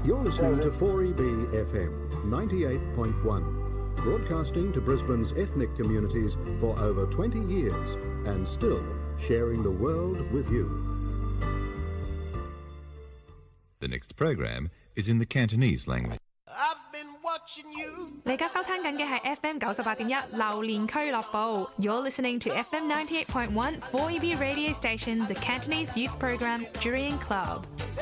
You're listening to 4EB FM 98.1, broadcasting to Brisbane's ethnic communities for over 20 years and still sharing the world with you. The next program is in the Cantonese language. 你而家收聽緊嘅係 FM 98.1榴蓮俱樂部。You're listening to FM 98.1 4EB radio station, the Cantonese youth program, Jurian Club.